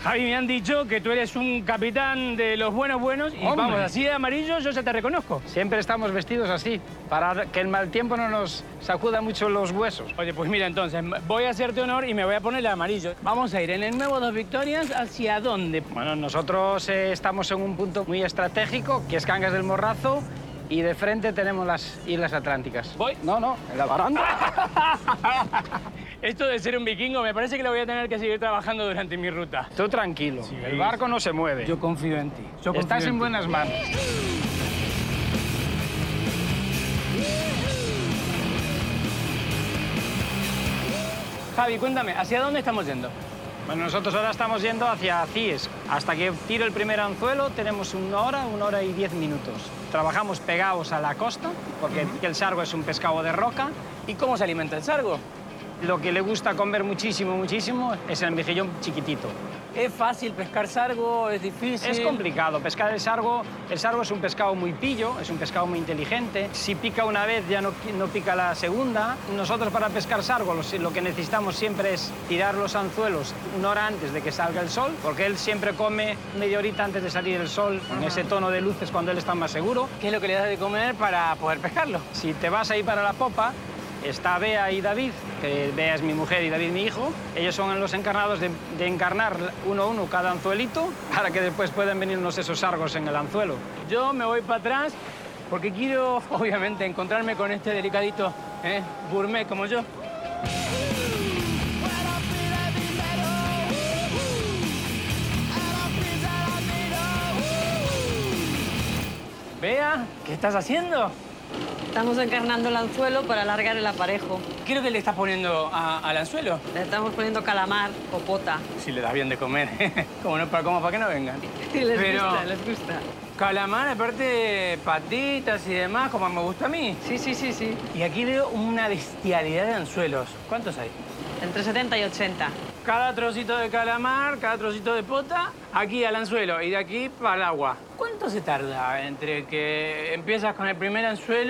Javi, me han dicho que tú eres un capitán de los buenos y ¡Hombre! vamos, así de amarillo yo ya te reconozco. Siempre estamos vestidos así, para que el mal tiempo no nos sacuda mucho los huesos. Oye, pues mira, entonces, voy a hacerte honor y me voy a poner el amarillo. Vamos a ir en el nuevo Dos Victorias, ¿hacia dónde? Bueno, nosotros estamos en un punto muy estratégico, que es Cangas del Morrazo, y de frente tenemos las Islas Atlánticas. ¿Voy? No, en la baranda. Esto de ser un vikingo me parece que lo voy a tener que seguir trabajando durante mi ruta. Tú tranquilo, Sí. el barco no se mueve. Yo confío en ti. Yo confío Estás en ti. buenas manos. Javi, cuéntame, ¿hacia dónde estamos yendo? Bueno, nosotros ahora estamos yendo hacia Cies. Hasta que tiro el primer anzuelo tenemos una hora y 10 minutos. Trabajamos pegados a la costa, porque el sargo es un pescado de roca. ¿Y cómo se alimenta el sargo? Lo que le gusta comer muchísimo es el mejillón chiquitito. ¿Es fácil pescar sargo? ¿Es difícil? Es complicado pescar el sargo es un pescado muy pillo, es un pescado muy inteligente. Si pica una vez ya no pica la segunda. Nosotros para pescar sargo lo que necesitamos siempre es tirar los anzuelos una hora antes de que salga el sol, porque él siempre come media horita antes de salir el sol, en ese tono de luces cuando él está más seguro. ¿Qué es lo que le das de comer para poder pescarlo? Si te vas ahí para la popa, está Bea y David, que Bea es mi mujer y David mi hijo. Ellos son los encarnados de encarnar uno a uno cada anzuelito para que después puedan venirnos esos sargos en el anzuelo. Yo me voy para atrás porque quiero, obviamente, encontrarme con este delicadito gourmet como yo. Bea, ¿qué estás haciendo? Estamos encarnando el anzuelo para alargar el aparejo. ¿Qué es lo que le estás poniendo al anzuelo? Le estamos poniendo calamar o pota. Si le das bien de comer, como para que no vengan. Les gusta. Calamar, aparte patitas y demás, como me gusta a mí. Sí. Y aquí veo una bestialidad de anzuelos. ¿Cuántos hay? Entre 70 y 80. Cada trocito de calamar, cada trocito de pota, aquí al anzuelo y de aquí para el agua. ¿Cuánto se tarda entre que empiezas con el primer anzuelo